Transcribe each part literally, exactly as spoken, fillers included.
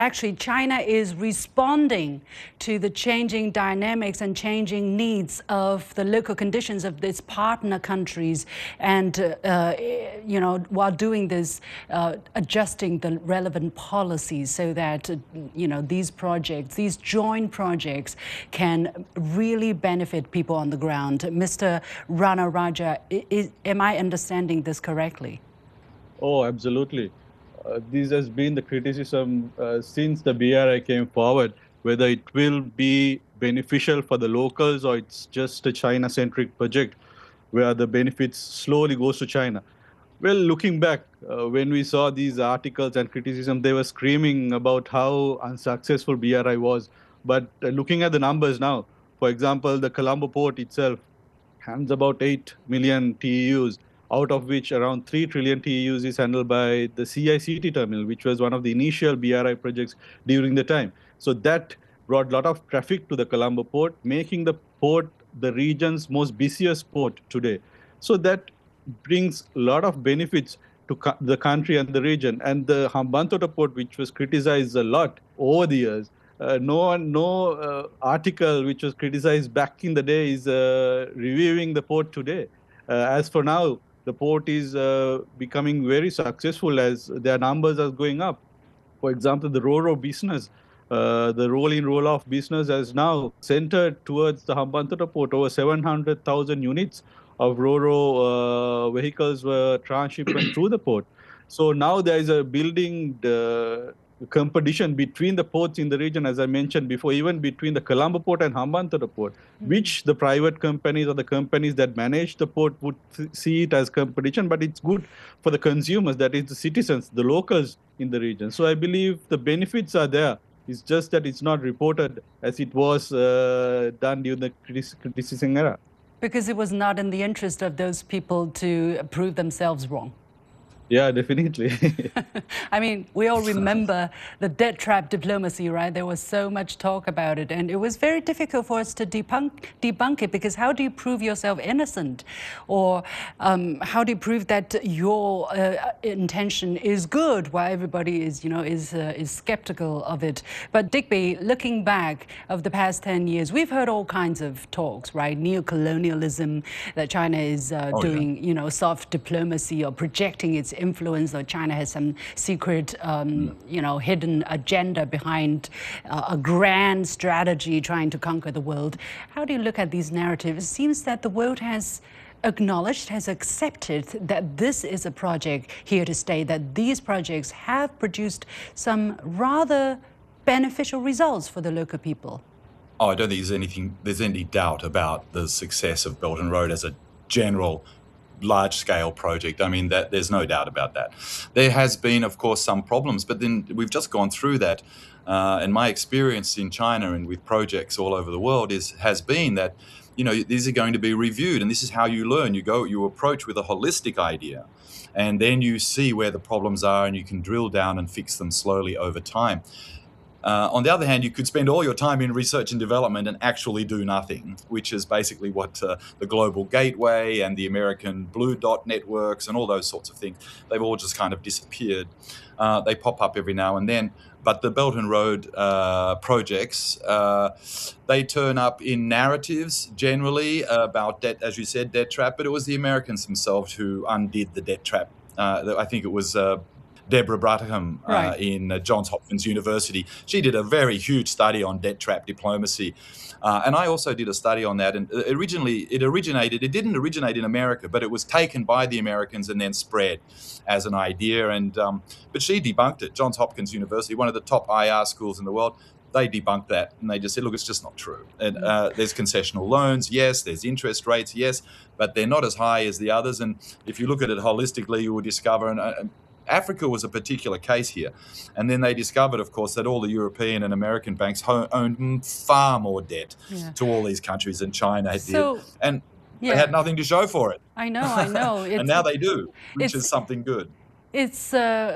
Actually, China is responding to the changing dynamics and changing needs of the local conditions of its partner countries, and uh, uh, you know, while doing this, uh, adjusting the relevant policies so that uh, you know, these projects, these joint projects, can really benefit people on the ground. Mister Rana Raja, is, am I understanding this correctly? Oh, absolutely. Uh, this has been the criticism uh, since the B R I came forward, whether it will be beneficial for the locals or it's just a China-centric project where the benefits slowly goes to China. Well, looking back, uh, when we saw these articles and criticism, they were screaming about how unsuccessful B R I was. But uh, looking at the numbers now, for example, the Colombo port itself handles about eight million T E Us, out of which around three trillion T E Us is handled by the C I C T terminal, which was one of the initial B R I projects during the time. So that brought a lot of traffic to the Colombo port, making the port the region's most busiest port today. So that brings a lot of benefits to the country and the region. And the Hambantota port, which was criticized a lot over the years, uh, no one, no uh, article which was criticized back in the day is uh, reviewing the port today. Uh, as for now, the port is uh, becoming very successful as their numbers are going up. For example, the Ro-Ro business, uh, the roll-in, roll-off business has now centered towards the Hambantota port. Over seven hundred thousand units of Ro-Ro uh, vehicles were transshipment through the port. So now there is a building uh, competition between the ports in the region, as I mentioned before, even between the Colombo port and Hambantota port, mm-hmm. which the private companies or the companies that manage the port would see it as competition, but it's good for the consumers, that is the citizens, the locals in the region. So I believe the benefits are there. It's just that it's not reported as it was uh, done during the criticism era. Because it was not in the interest of those people to prove themselves wrong. Yeah, definitely. I mean, we all remember the debt trap diplomacy, right? There was so much talk about it, and it was very difficult for us to debunk, debunk it, because how do you prove yourself innocent? Or um, how do you prove that your uh, intention is good while everybody is, you know, is, uh, is skeptical of it? But Digby, looking back of the past ten years, we've heard all kinds of talks, right? Neo-colonialism, that China is uh, oh, doing, yeah. you know, soft diplomacy or projecting its influence, or China has some secret, um, you know, hidden agenda behind uh, a grand strategy trying to conquer the world. How do you look at these narratives? It seems that the world has acknowledged, has accepted that this is a project here to stay, that these projects have produced some rather beneficial results for the local people. Oh, I don't think there's anything, there's any doubt about the success of Belt and Road as a general large-scale project. I mean, that there's no doubt about that. There has been, of course, some problems, but then we've just gone through that. Uh, and my experience in China and with projects all over the world is has been that, you know, these are going to be reviewed, and this is how you learn. You go, you approach with a holistic idea, and then you see where the problems are, and you can drill down and fix them slowly over time. Uh, on the other hand, you could spend all your time in research and development and actually do nothing, which is basically what uh, the Global Gateway and the American Blue Dot networks and all those sorts of things, they've all just kind of disappeared. Uh, they pop up every now and then. But the Belt and Road uh, projects, uh, they turn up in narratives generally about debt, as you said, debt trap, but it was the Americans themselves who undid the debt trap. Uh, I think it was uh, Deborah Brataham uh, right. in uh, Johns Hopkins University. She did a very huge study on debt trap diplomacy. Uh, and I also did a study on that. And originally, it originated, it didn't originate in America, but it was taken by the Americans and then spread as an idea. And um, but she debunked it. Johns Hopkins University, one of the top I R schools in the world, they debunked that. And they just said, look, it's just not true. And uh, there's concessional loans, yes. There's interest rates, yes. But they're not as high as the others. And if you look at it holistically, you will discover, and uh, Africa was a particular case here. And then they discovered, of course, that all the European and American banks owned far more debt yeah. to all these countries than China so, did. And yeah. they had nothing to show for it. I know, I know. and now they do, which is something good. It's... Uh...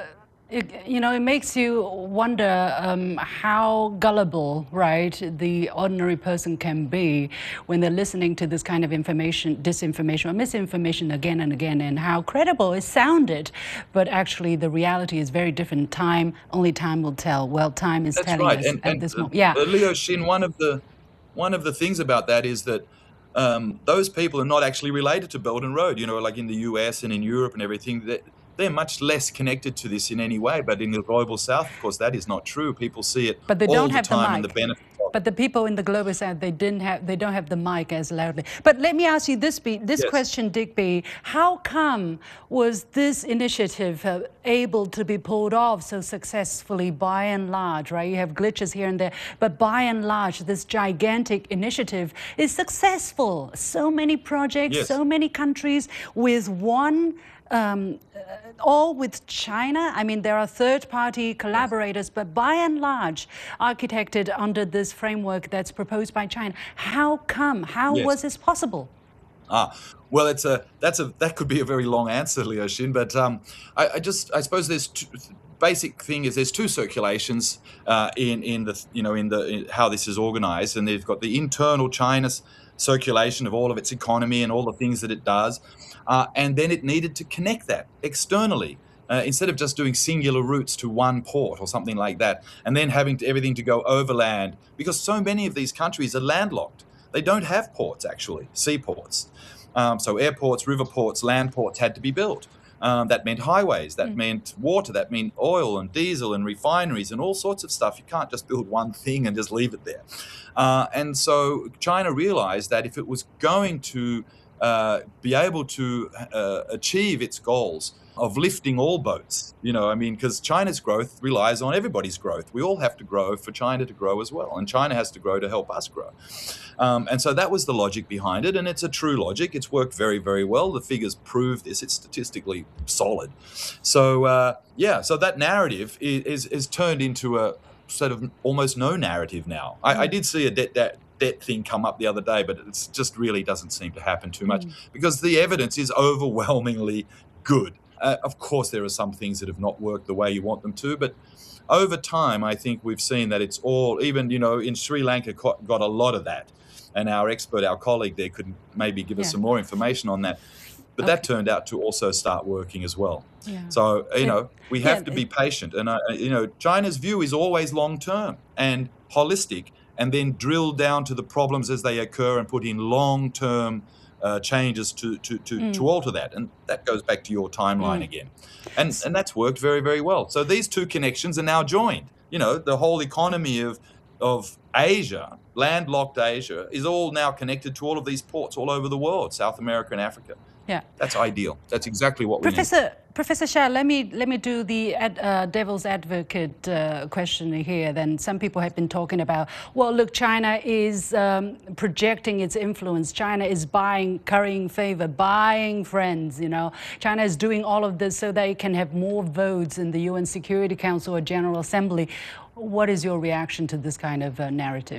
It, you know, it makes you wonder um, how gullible, right, the ordinary person can be when they're listening to this kind of information, disinformation or misinformation again and again, and how credible it sounded. But actually, the reality is very different. Time, only time will tell. Well, time is That's telling right. us And, at and this uh, moment. Yeah. uh, Leo Shin, one of the one of the things about that is that um, those people are not actually related to Belt and Road. You know, like in the U S and in Europe and everything, they, they're much less connected to this in any way. But in the global South, of course, that is not true. People see it But they all don't the have the time and the mic. benefits of But the people in the global south, they didn't have, they don't have the mic as loudly. But let me ask you this, be, this yes. question, Digby: how come was this initiative uh, able to be pulled off so successfully by and large? Right, you have glitches here and there, but by and large, this gigantic initiative is successful. So many projects, Yes. so many countries with one. Um, uh, all with China. I mean, there are third-party collaborators, but by and large, architected under this framework that's proposed by China. How come? How Yes. was this possible? Ah, well, it's a that's a that could be a very long answer, Leo Shin. But um, I, I just I suppose there's two, basic thing is there's two circulations uh, in in the you know in the in how this is organized, and they've got the internal China's circulation of all of its economy and all the things that it does, uh, and then it needed to connect that externally. Uh, instead of just doing singular routes to one port or something like that, and then having to, everything to go overland, because so many of these countries are landlocked. They don't have ports, actually, seaports. Um, so airports, river ports, land ports had to be built. Um, that meant highways, that mm. meant water, that meant oil and diesel and refineries and all sorts of stuff. You can't just build one thing and just leave it there. Uh, and so China realized that if it was going to uh, be able to uh, achieve its goals of lifting all boats, you know, I mean, because China's growth relies on everybody's growth. We all have to grow for China to grow as well, and China has to grow to help us grow. Um, and so that was the logic behind it, and it's a true logic. It's worked very, very well. The figures prove this. It's statistically solid. So, uh, yeah, so that narrative is, is, is turned into a sort of almost no narrative now. I, mm. I did see a debt, debt, debt thing come up the other day, but it just really doesn't seem to happen too much mm. because the evidence is overwhelmingly good. Uh, of course, there are some things that have not worked the way you want them to, but over time, I think we've seen that it's all, even, you know, in Sri Lanka got a lot of that. And our expert, our colleague there could maybe give us yeah. some more information on that. But okay. that turned out to also start working as well. Yeah. So, you know, we have yeah, to be it, patient. And, uh, you know, China's view is always long-term and holistic, and then drill down to the problems as they occur and put in long-term Uh, changes to to to, mm. to alter that, and that goes back to your timeline mm. again, and and that's worked very, very well. So these two connections are now joined. You know, the whole economy of of Asia, landlocked Asia, is all now connected to all of these ports all over the world, South America and Africa. Yeah, that's ideal. That's exactly what Professor, we need. Professor Xia, let me let me do the ad, uh, devil's advocate uh, question here. Then some people have been talking about, well, look, China is um, projecting its influence. China is buying, currying favor, buying friends. You know, China is doing all of this so they can have more votes in the U N Security Council or General Assembly. What is your reaction to this kind of uh, narrative?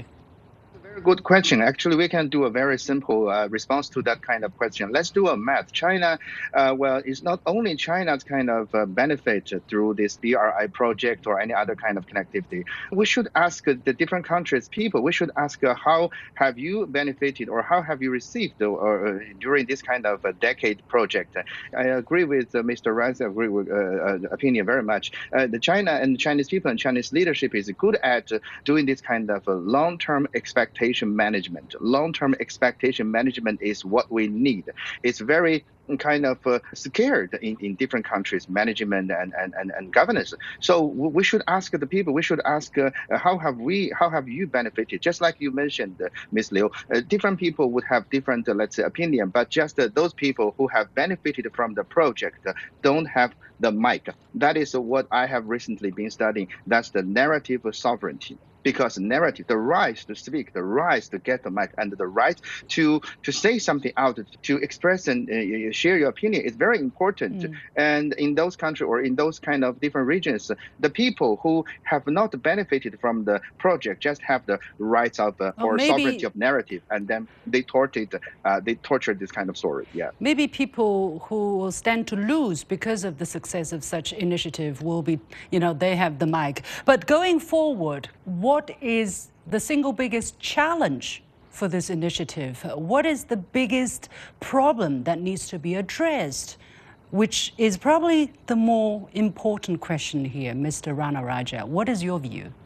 Good question. Actually, we can do a very simple uh, response to that kind of question. Let's do a math. China, uh, well, it's not only China's kind of uh, benefit through this B R I project or any other kind of connectivity. We should ask the different countries' people, we should ask uh, how have you benefited or how have you received uh, uh, during this kind of uh, decade project? I agree with uh, Mister Rice, I agree with uh, uh, opinion very much. Uh, the China and Chinese people and Chinese leadership is good at uh, doing this kind of uh, long-term expectation management. Long-term expectation management is what we need. It's very kind of uh, scared in, in different countries, management and, and, and, and governance. So we should ask the people, we should ask uh, how have we, how have you benefited? Just like you mentioned, uh, Miz Liu, uh, different people would have different, uh, let's say, opinion, but just uh, those people who have benefited from the project uh, don't have the mic. That is uh, what I have recently been studying. That's the narrative of sovereignty. Because narrative, the right to speak, the right to get the mic, and the right to to say something out, to express and uh, share your opinion is very important. Mm. And in those countries or in those kind of different regions, the people who have not benefited from the project just have the rights of uh, or, or maybe, sovereignty of narrative, and then they tortured, uh, they tortured this kind of story. Yeah. Maybe people who will stand to lose because of the success of such initiative will be, you know, they have the mic. But going forward, what is the single biggest challenge for this initiative? What is the biggest problem that needs to be addressed, which is probably the more important question here, Mister Ranaraja? What is your view?